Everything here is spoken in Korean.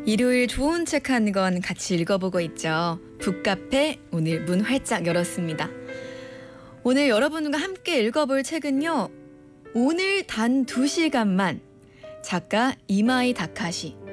일요일 좋은 책 한 권 같이 읽어보고 있죠. 북카페 오늘 문 활짝 열었습니다. 오늘 여러분과 함께 읽어볼 책은요. 오늘 단 2시간만 작가 이마이 다카시